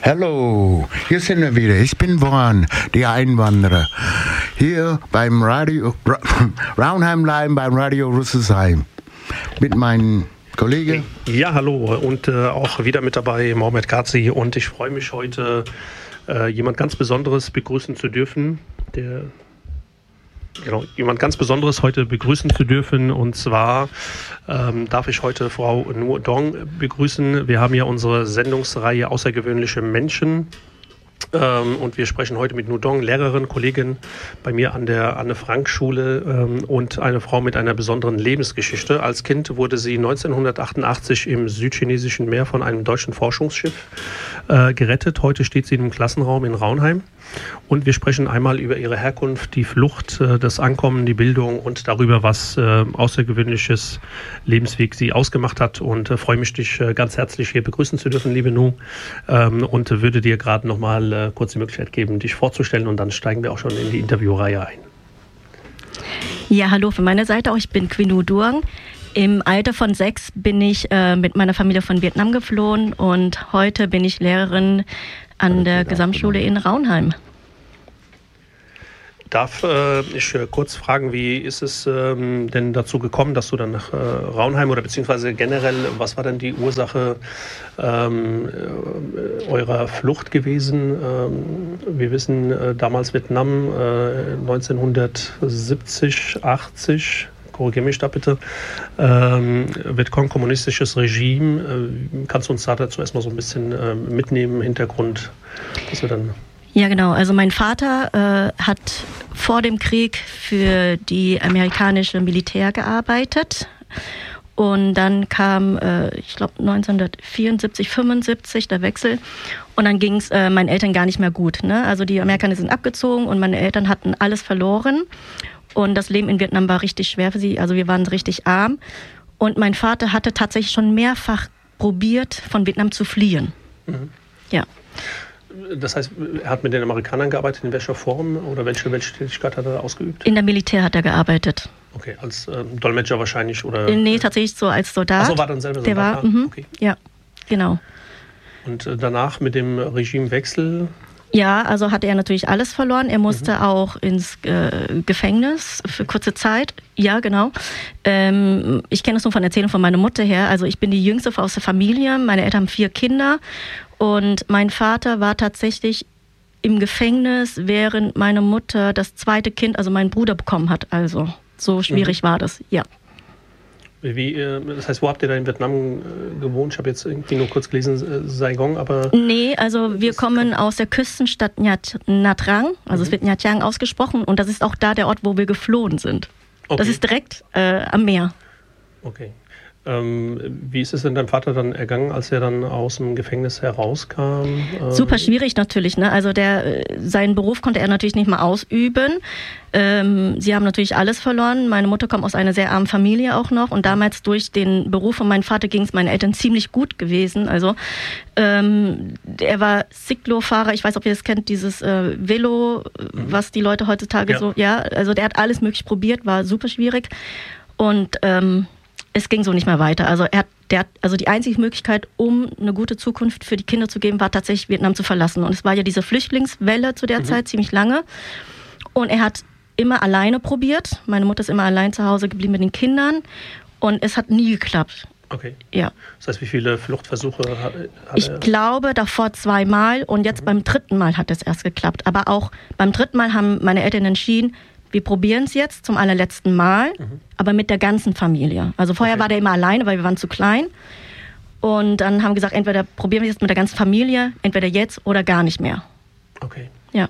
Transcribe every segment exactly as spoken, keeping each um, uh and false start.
Hallo, hier sind wir wieder. Ich bin Warren, der Einwanderer. Hier beim Radio Raunheim Live beim Radio Rüsselsheim mit meinen Kollegen. Ja, hallo und äh, auch wieder mit dabei Mohamed Kazi, und ich freue mich heute äh, jemand ganz Besonderes begrüßen zu dürfen, der Genau, jemand ganz Besonderes heute begrüßen zu dürfen, und zwar ähm, darf ich heute Frau Nhu Dong begrüßen. Wir haben ja unsere Sendungsreihe Außergewöhnliche Menschen, ähm, und wir sprechen heute mit Nhu Dong, Lehrerin, Kollegin bei mir an der Anne-Frank-Schule ähm, und eine Frau mit einer besonderen Lebensgeschichte. Als Kind wurde sie neunzehnhundertachtundachtzig im südchinesischen Meer von einem deutschen Forschungsschiff äh, gerettet. Heute steht sie im Klassenraum in Raunheim. Und wir sprechen einmal über ihre Herkunft, die Flucht, das Ankommen, die Bildung und darüber, was äh, außergewöhnliches Lebensweg sie ausgemacht hat. Und äh, freue mich, dich äh, ganz herzlich hier begrüßen zu dürfen, liebe Nhu. Ähm, und äh, würde dir gerade noch mal äh, kurz die Möglichkeit geben, dich vorzustellen. Und dann steigen wir auch schon in die Interviewreihe ein. Ja, hallo von meiner Seite auch. Ich bin Nhu Dong. Im Alter von sechs bin ich äh, mit meiner Familie von Vietnam geflohen. Und heute bin ich Lehrerin an der Gesamtschule in Raunheim. Darf äh, ich äh, kurz fragen, wie ist es ähm, denn dazu gekommen, dass du dann nach äh, Raunheim oder beziehungsweise generell, was war denn die Ursache ähm, äh, eurer Flucht gewesen? Ähm, wir wissen, äh, damals Vietnam, äh, neunzehnhundertsiebzig, achtzig, korrigiere mich da bitte, ähm, Vietcong, kommunistisches Regime. Äh, kannst du uns da dazu erstmal so ein bisschen äh, mitnehmen, Hintergrund, dass wir dann... Ja, genau. Also mein Vater äh, hat vor dem Krieg für die amerikanische Militär gearbeitet. Und dann kam, äh, ich glaube, neunzehnhundertvierundsiebzig, fünfundsiebzig der Wechsel. Und dann ging es äh, meinen Eltern gar nicht mehr gut. Ne? Also die Amerikaner sind abgezogen und meine Eltern hatten alles verloren. Und das Leben in Vietnam war richtig schwer für sie. Also wir waren richtig arm. Und mein Vater hatte tatsächlich schon mehrfach probiert, von Vietnam zu fliehen. Mhm. Ja. Das heißt, er hat mit den Amerikanern gearbeitet, in welcher Form oder welche, welche Tätigkeit hat er ausgeübt? In der Militär hat er gearbeitet. Okay, als ähm, Dolmetscher wahrscheinlich oder? Nee, tatsächlich so als Soldat. Ach so, war dann selber Soldat? Der war, ah, okay. Ja, genau. Und äh, danach mit dem Regimewechsel? Ja, also hat er natürlich alles verloren. Er musste mhm. auch ins äh, Gefängnis für kurze Zeit. Ja, genau. Ähm, ich kenne das nur von Erzählungen von meiner Mutter her. Also ich bin die Jüngste aus der Familie. Meine Eltern haben vier Kinder. Und mein Vater war tatsächlich im Gefängnis, während meine Mutter das zweite Kind, also meinen Bruder, bekommen hat. Also so schwierig mhm. war das, ja. Wie, das heißt, wo habt ihr da in Vietnam gewohnt? Ich habe jetzt irgendwie nur kurz gelesen, Saigon, aber... Nee, also wir kommen aus der Küstenstadt Nha, Nha Trang, also mhm. es wird Nha Trang ausgesprochen, und das ist auch da der Ort, wo wir geflohen sind. Okay. Das ist direkt äh, am Meer. Okay. Ähm, wie ist es denn deinem Vater dann ergangen, als er dann aus dem Gefängnis herauskam? Ähm Super schwierig natürlich, ne? Also der, seinen Beruf konnte er natürlich nicht mehr ausüben. Ähm, sie haben natürlich alles verloren. Meine Mutter kommt aus einer sehr armen Familie auch noch, und damals durch den Beruf von meinem Vater ging es meinen Eltern ziemlich gut gewesen. Also ähm, er war Cyklo-Fahrer, ich weiß nicht, ob ihr das kennt, dieses äh, Velo, mhm. was die Leute heutzutage ja. so, ja, also der hat alles möglich probiert, war super schwierig, und ähm, es ging so nicht mehr weiter. Also er hat, der hat, also die einzige Möglichkeit, um eine gute Zukunft für die Kinder zu geben, war tatsächlich Vietnam zu verlassen. Und es war ja diese Flüchtlingswelle zu der mhm. Zeit ziemlich lange. Und er hat immer alleine probiert. Meine Mutter ist immer allein zu Hause geblieben mit den Kindern. Und es hat nie geklappt. Okay. Ja. Das heißt, wie viele Fluchtversuche hat, hat ich er? Ich glaube davor zweimal, und jetzt mhm. beim dritten Mal hat es erst geklappt. Aber auch beim dritten Mal haben meine Eltern entschieden, wir probieren es jetzt zum allerletzten Mal, mhm. aber mit der ganzen Familie. Also vorher okay. war der immer alleine, weil wir waren zu klein. Und dann haben wir gesagt, entweder probieren wir es jetzt mit der ganzen Familie, entweder jetzt oder gar nicht mehr. Okay. Ja.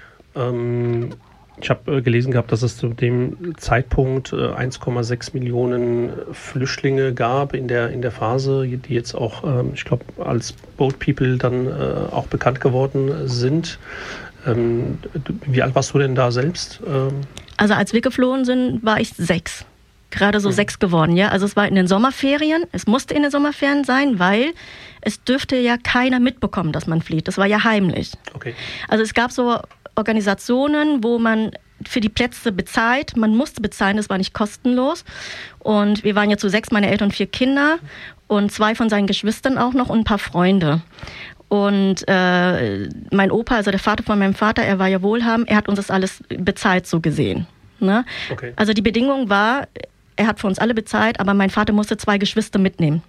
Ähm, ich habe äh, gelesen gehabt, dass es zu dem Zeitpunkt äh, eins Komma sechs Millionen Flüchtlinge gab in der, in der Phase, die jetzt auch, ähm, ich glaube, als Boat People dann äh, auch bekannt geworden sind. Ähm, wie alt warst du denn da selbst? Ähm also als wir geflohen sind, war ich sechs. Gerade so mhm. sechs geworden, ja. Also es war in den Sommerferien. Es musste in den Sommerferien sein, weil es dürfte ja keiner mitbekommen, dass man flieht. Das war ja heimlich. Okay. Also es gab so Organisationen, wo man für die Plätze bezahlt. Man musste bezahlen, das war nicht kostenlos. Und wir waren ja zu sechs, meine Eltern und vier Kinder und zwei von seinen Geschwistern auch noch und ein paar Freunde. Und äh, mein Opa, also der Vater von meinem Vater, er war ja wohlhabend, er hat uns das alles bezahlt, so gesehen. Ne? Okay. Also die Bedingung war, er hat für uns alle bezahlt, aber mein Vater musste zwei Geschwister mitnehmen.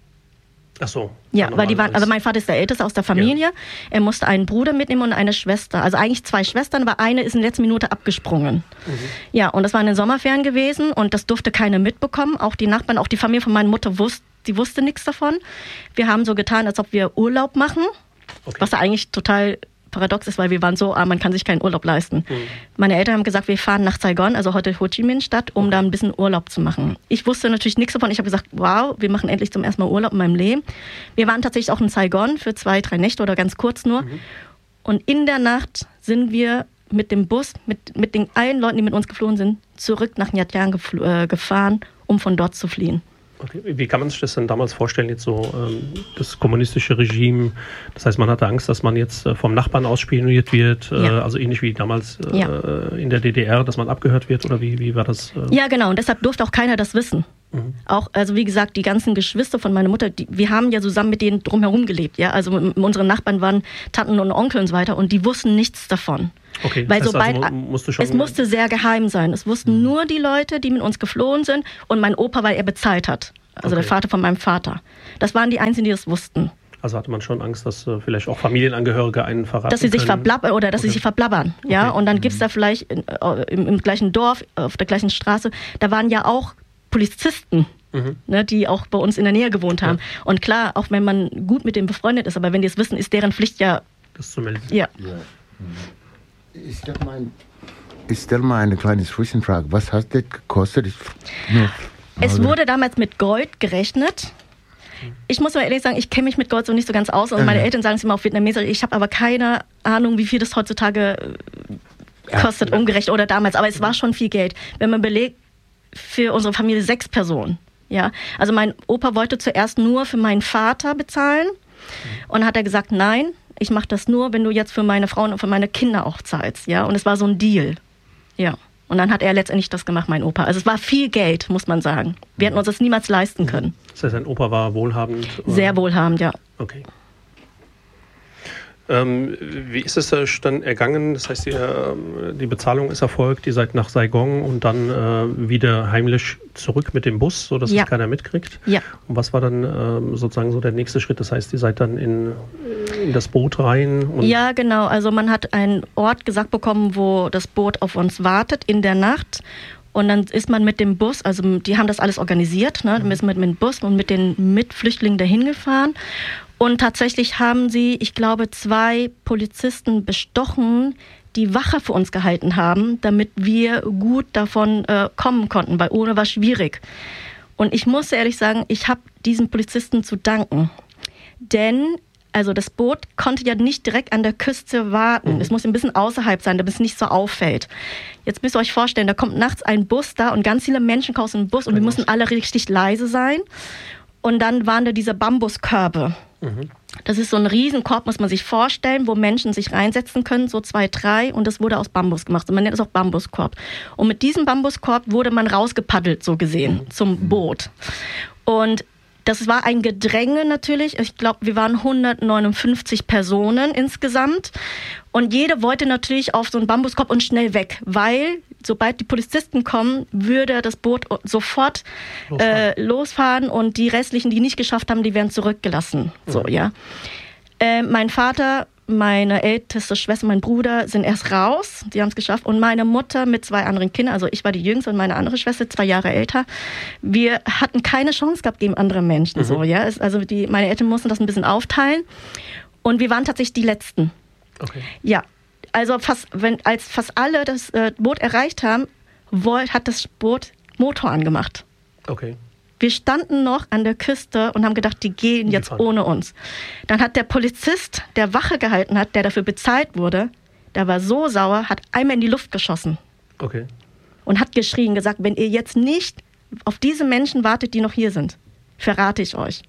Ach so. Ja, weil die waren, also mein Vater ist der Älteste aus der Familie. Ja. Er musste einen Bruder mitnehmen und eine Schwester. Also eigentlich zwei Schwestern, aber eine ist in der letzten Minute abgesprungen. Mhm. Ja, und das war in den Sommerferien gewesen und das durfte keiner mitbekommen. Auch die Nachbarn, auch die Familie von meiner Mutter wusste, die wusste nichts davon. Wir haben so getan, als ob wir Urlaub machen, okay. Was ja eigentlich total paradox ist, weil wir waren so, ah, man kann sich keinen Urlaub leisten. Mhm. Meine Eltern haben gesagt, wir fahren nach Saigon, also heute Ho Chi Minh Stadt, um mhm. da ein bisschen Urlaub zu machen. Ich wusste natürlich nichts davon. Ich habe gesagt, wow, wir machen endlich zum ersten Mal Urlaub in meinem Leben. Wir waren tatsächlich auch in Saigon für zwei, drei Nächte oder ganz kurz nur. Mhm. Und in der Nacht sind wir mit dem Bus, mit, mit den allen Leuten, die mit uns geflohen sind, zurück nach Nha Trang gefl- äh, gefahren, um von dort zu fliehen. Okay. Wie kann man sich das denn damals vorstellen, jetzt so ähm, das kommunistische Regime? Das heißt, man hatte Angst, dass man jetzt äh, vom Nachbarn aus spioniert wird, äh, ja. also ähnlich wie damals äh, ja. in der D D R, dass man abgehört wird, oder wie, wie war das? Äh? Ja, genau, und deshalb durfte auch keiner das wissen. Mhm. Auch, also wie gesagt, die ganzen Geschwister von meiner Mutter, die, wir haben ja zusammen mit denen drumherum gelebt, ja, also m- unsere Nachbarn waren Tanten und Onkel und so weiter und die wussten nichts davon. Okay, weil das heißt sobald, also, musst du schon es musste sehr geheim sein. Es wussten mhm. nur die Leute, die mit uns geflohen sind und mein Opa, weil er bezahlt hat. Also okay. der Vater von meinem Vater. Das waren die Einzigen, die das wussten. Also hatte man schon Angst, dass äh, vielleicht auch Familienangehörige einen verraten Dass sie sich können? verblabbern oder dass okay. sie sich verblabbern. Ja? Okay. Und dann mhm. gibt es da vielleicht in, im, im gleichen Dorf, auf der gleichen Straße, da waren ja auch Polizisten, mhm. ne, die auch bei uns in der Nähe gewohnt haben. Ja. Und klar, auch wenn man gut mit denen befreundet ist, aber wenn die es wissen, ist deren Pflicht ja... Das zu melden. Ja. ja. Mhm. Ich stelle mal, ich stell mal eine kleine Zwischenfrage. Was hat das gekostet? Ich, nur Es wurde damals mit Gold gerechnet. Ich muss mal ehrlich sagen, ich kenne mich mit Gold so nicht so ganz aus. Und meine Eltern sagen es immer auf Vietnamesisch. Ich habe aber keine Ahnung, wie viel das heutzutage kostet, ja. umgerechnet oder damals. Aber es war schon viel Geld. Wenn man belegt, für unsere Familie sechs Personen. Ja? Also mein Opa wollte zuerst nur für meinen Vater bezahlen. Und hat er gesagt, nein, ich mache das nur, wenn du jetzt für meine Frauen und für meine Kinder auch zahlst. Ja? Und es war so ein Deal. Ja. Und dann hat er letztendlich das gemacht, mein Opa. Also es war viel Geld, muss man sagen. Wir hätten uns das niemals leisten können. Das heißt, dein Opa war wohlhabend? Oder? Sehr wohlhabend, ja. Okay. Ähm, wie ist es dann ergangen? Das heißt, die, die Bezahlung ist erfolgt, ihr seid nach Saigon und dann äh, wieder heimlich zurück mit dem Bus, sodass ja. es keiner mitkriegt. Ja. Und was war dann ähm, sozusagen so der nächste Schritt? Das heißt, ihr seid dann in, in das Boot rein? Und ja, genau. Also man hat einen Ort gesagt bekommen, wo das Boot auf uns wartet in der Nacht. Und dann ist man mit dem Bus, also die haben das alles organisiert, ne? Dann ist man mit dem Bus und mit den Mitflüchtlingen dahin gefahren. Und tatsächlich haben sie, ich glaube, zwei Polizisten bestochen, die Wache für uns gehalten haben, damit wir gut davon äh, kommen konnten, weil ohne war schwierig. Und ich muss ehrlich sagen, ich habe diesen Polizisten zu danken. Denn also das Boot konnte ja nicht direkt an der Küste warten. Mhm. Es muss ein bisschen außerhalb sein, damit es nicht so auffällt. Jetzt müsst ihr euch vorstellen, da kommt nachts ein Bus da und ganz viele Menschen kommen aus dem Bus und wir mussten alle richtig leise sein. Und dann waren da diese Bambuskörbe. Mhm. Das ist so ein Riesenkorb, muss man sich vorstellen, wo Menschen sich reinsetzen können, so zwei, drei. Und das wurde aus Bambus gemacht. Und man nennt es auch Bambuskorb. Und mit diesem Bambuskorb wurde man rausgepaddelt, so gesehen, mhm. zum Boot. Und das war ein Gedränge natürlich. Ich glaube, wir waren hundertneunundfünfzig Personen insgesamt. Und jede wollte natürlich auf so einen Bambuskorb und schnell weg, weil sobald die Polizisten kommen, würde das Boot sofort losfahren, äh, losfahren und die restlichen, die nicht geschafft haben, die werden zurückgelassen. Mhm. So, ja. Äh, mein Vater, meine älteste Schwester, mein Bruder sind erst raus, die haben es geschafft. Und meine Mutter mit zwei anderen Kindern, also ich war die Jüngste und meine andere Schwester, zwei Jahre älter. Wir hatten keine Chance gehabt gegen andere Menschen. Mhm. So, ja. Es, also die, meine Eltern mussten das ein bisschen aufteilen. Und wir waren tatsächlich die Letzten. Okay. Ja, also fast, wenn, als fast alle das äh, Boot erreicht haben, wollt, hat das Boot Motor angemacht. Okay. Wir standen noch an der Küste und haben gedacht, die gehen die jetzt fahren. Ohne uns. Dann hat der Polizist, der Wache gehalten hat, der dafür bezahlt wurde, der war so sauer, hat einmal in die Luft geschossen. Okay. Und hat geschrien, gesagt, wenn ihr jetzt nicht auf diese Menschen wartet, die noch hier sind, verrate ich euch.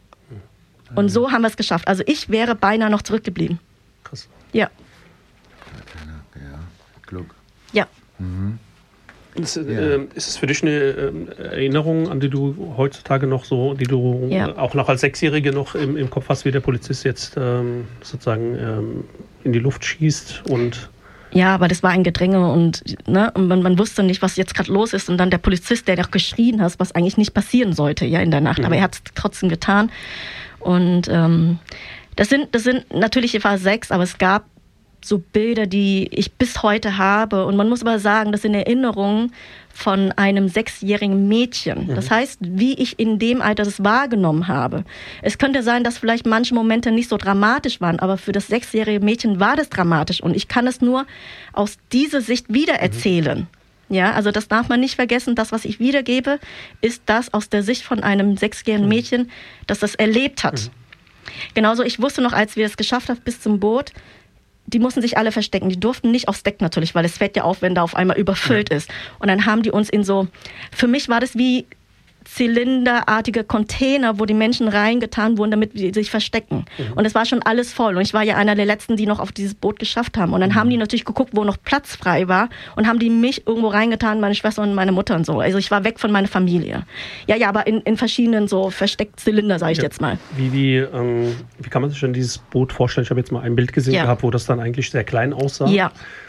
Hm. Und so haben wir es geschafft. Also ich wäre beinahe noch zurückgeblieben. Krass. Ja. Ja, klug. Ja. Mhm. Ist, äh, ist es für dich eine äh, Erinnerung, an die du heutzutage noch so, die du ja. auch noch als Sechsjährige noch im, im Kopf hast, wie der Polizist jetzt ähm, sozusagen ähm, in die Luft schießt und ja, aber das war ein Gedränge und, ne, und man, man wusste nicht, was jetzt gerade los ist. Und dann der Polizist, der doch geschrien hat, was eigentlich nicht passieren sollte, ja, in der Nacht. Mhm. Aber er hat es trotzdem getan. Und ähm, das sind, das sind natürlich, ich war sechs, aber es gab so Bilder, die ich bis heute habe. Und man muss aber sagen, das sind Erinnerungen von einem sechsjährigen Mädchen. Mhm. Das heißt, wie ich in dem Alter das wahrgenommen habe. Es könnte sein, dass vielleicht manche Momente nicht so dramatisch waren, aber für das sechsjährige Mädchen war das dramatisch. Und ich kann es nur aus dieser Sicht wiedererzählen. Mhm. Ja, also das darf man nicht vergessen. Das, was ich wiedergebe, ist das aus der Sicht von einem sechsjährigen Mädchen, das das erlebt hat. Mhm. Genauso, ich wusste noch, als wir es geschafft haben bis zum Boot, die mussten sich alle verstecken. Die durften nicht aufs Deck natürlich, weil es fällt ja auf, wenn da auf einmal überfüllt ja. ist. Und dann haben die uns in so, für mich war das wie zylinderartige Container, wo die Menschen reingetan wurden, damit sie sich verstecken. Mhm. Und es war schon alles voll. Und ich war ja einer der Letzten, die noch auf dieses Boot geschafft haben. Und dann mhm. haben die natürlich geguckt, wo noch Platz frei war und haben die mich irgendwo reingetan, meine Schwester und meine Mutter und so. Also ich war weg von meiner Familie. Ja, ja, aber in, in verschiedenen so versteckt Zylinder, sage ich ja. jetzt mal. Wie, wie, ähm, wie kann man sich denn dieses Boot vorstellen? Ich habe jetzt mal ein Bild gesehen ja. gehabt, wo das dann eigentlich sehr klein aussah. Ja.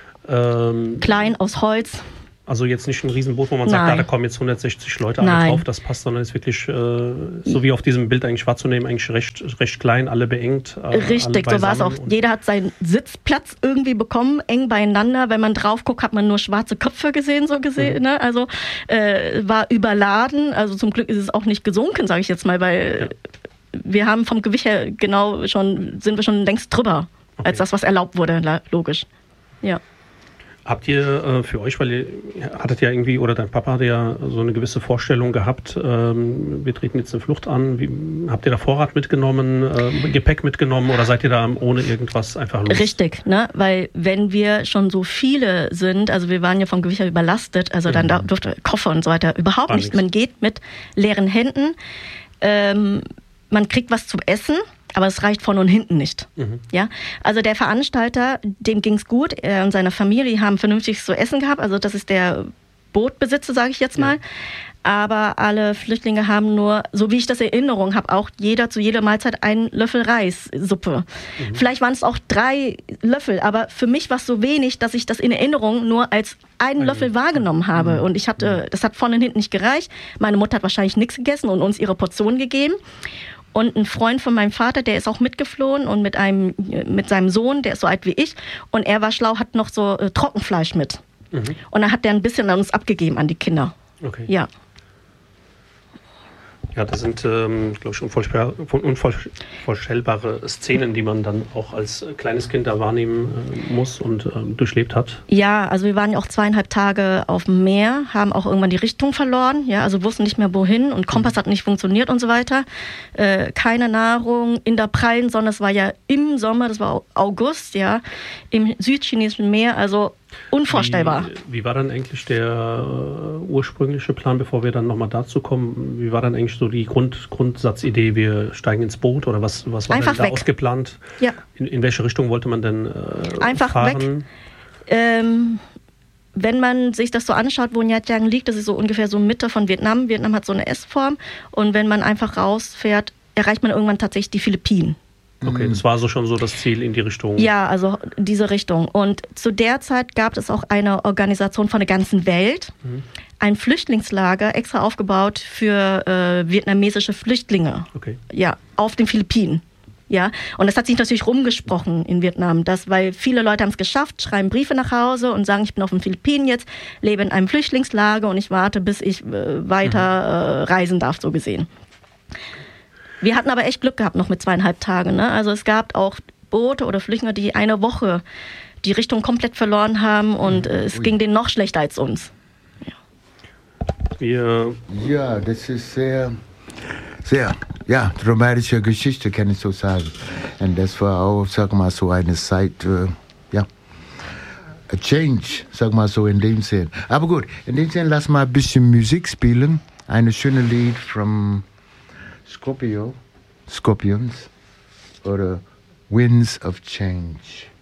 Ähm, klein, aus Holz. Also jetzt nicht ein Riesenboot, wo man sagt, ah, da kommen jetzt hundertsechzig Leute alle Nein. drauf, das passt, sondern ist wirklich, äh, so wie auf diesem Bild eigentlich wahrzunehmen, eigentlich recht, recht klein, alle beengt. Äh, Richtig, alle so war es auch. Jeder hat seinen Sitzplatz irgendwie bekommen, eng beieinander. Wenn man drauf guckt, hat man nur schwarze Köpfe gesehen, so gesehen. Mhm. Ne? Also äh, war überladen. Also zum Glück ist es auch nicht gesunken, sage ich jetzt mal, weil ja. wir haben vom Gewicht her genau schon, sind wir schon längst drüber, okay. als das, was erlaubt wurde, logisch. Ja. Habt ihr äh, für euch, weil ihr hattet ja irgendwie, oder dein Papa hatte ja so eine gewisse Vorstellung gehabt, ähm, wir treten jetzt eine Flucht an. Wie, habt ihr da Vorrat mitgenommen, äh, Gepäck mitgenommen oder seid ihr da ohne irgendwas einfach los? Richtig, ne? Weil wenn wir schon so viele sind, also wir waren ja vom Gewicht her überlastet, also dann mhm. durfte Koffer und so weiter überhaupt War nicht. Nichts. Man geht mit leeren Händen, ähm, man kriegt was zum Essen. Aber es reicht vorne und hinten nicht. Mhm. Ja? Also der Veranstalter, dem ging es gut. Er und seine Familie haben vernünftig zu essen gehabt. Also das ist der Bootbesitzer, sage ich jetzt mal. Ja. Aber alle Flüchtlinge haben nur, so wie ich das in Erinnerung habe, auch jeder zu jeder Mahlzeit einen Löffel Reissuppe. Mhm. Vielleicht waren es auch drei Löffel, aber für mich war es so wenig, dass ich das in Erinnerung nur als einen Ein Löffel wahrgenommen habe. Mhm. Und ich hatte, das hat vorne und hinten nicht gereicht. Meine Mutter hat wahrscheinlich nichts gegessen und uns ihre Portion gegeben. Und ein Freund von meinem Vater, der ist auch mitgeflohen und mit einem mit seinem Sohn, der ist so alt wie ich. Und er war schlau, hat noch so äh, Trockenfleisch mit. Mhm. Und dann hat der ein bisschen an uns abgegeben, an die Kinder. Okay. Ja. Ja, das sind, ähm, glaube ich, unvorstellbare Szenen, die man dann auch als kleines Kind da wahrnehmen äh, muss und ähm, durchlebt hat. Ja, also wir waren ja auch zweieinhalb Tage auf dem Meer, haben auch irgendwann die Richtung verloren, ja, also wussten nicht mehr wohin und Kompass mhm. hat nicht funktioniert und so weiter. Äh, keine Nahrung in der prallen Sonne, es war ja im Sommer, das war August, ja, im südchinesischen Meer, also unvorstellbar. Wie, wie war dann eigentlich der uh, ursprüngliche Plan, bevor wir dann nochmal dazu kommen? Wie war dann eigentlich so die Grund, Grundsatzidee, wir steigen ins Boot oder was, was war Einfach denn da weg. ausgeplant? Ja. In, in welche Richtung wollte man denn äh, Einfach fahren? weg. Ähm, wenn man sich das so anschaut, wo Nha Trang liegt, das ist so ungefähr so Mitte von Vietnam. Vietnam hat so eine S-Form und wenn man einfach rausfährt, erreicht man irgendwann tatsächlich die Philippinen. Okay, das war so schon so das Ziel in die Richtung. Ja, also diese Richtung. Und zu der Zeit gab es auch eine Organisation von der ganzen Welt, mhm. ein Flüchtlingslager extra aufgebaut für äh, vietnamesische Flüchtlinge. Okay. Ja, auf den Philippinen. Ja, und das hat sich natürlich rumgesprochen in Vietnam, dass, weil viele Leute haben es geschafft, schreiben Briefe nach Hause und sagen, ich bin auf den Philippinen jetzt, lebe in einem Flüchtlingslager und ich warte, bis ich äh, weiter äh, reisen darf, so gesehen. Wir hatten aber echt Glück gehabt noch mit zweieinhalb Tagen. Ne? Also es gab auch Boote oder Flüchtlinge, die eine Woche die Richtung komplett verloren haben und äh, es Ui. ging denen noch schlechter als uns. Ja, Wir ja das ist sehr, sehr, ja, dramatische Geschichte, kann ich so sagen. Und das war auch, sag mal, so eine Zeit, äh, ja, a change, sag mal so in dem Sinn. Aber gut, in dem Sinn, lass mal ein bisschen Musik spielen. Eine schöne Lied from Scorpio, Scorpions, oder Winds of Change.